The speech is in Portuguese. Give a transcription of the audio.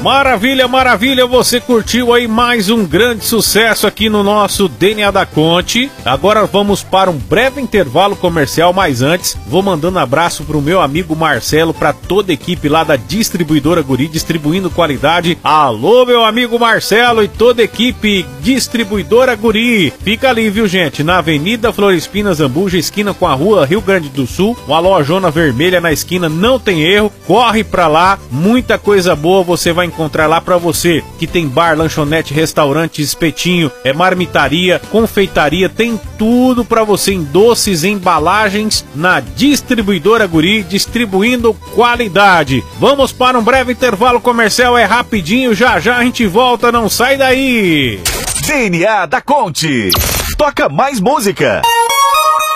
Maravilha, maravilha, você curtiu aí mais um grande sucesso aqui no nosso DNA da Conte. Agora vamos para um breve intervalo comercial, mas antes vou mandando abraço pro meu amigo Marcelo, para toda a equipe lá da Distribuidora Guri, distribuindo qualidade. Alô, meu amigo Marcelo e toda a equipe Distribuidora Guri. Fica ali, viu, gente, na Avenida Florispina Zambuja, esquina com a Rua Rio Grande do Sul, uma lojona vermelha na esquina, não tem erro, corre pra lá, muita coisa boa você vai encontrar lá pra você, que tem bar, lanchonete, restaurante, espetinho, marmitaria, confeitaria, tem tudo pra você em doces, embalagens, na Distribuidora Guri, distribuindo qualidade. Vamos para um breve intervalo comercial, é rapidinho, já já a gente volta, não sai daí! DNA da Conte. Toca mais música.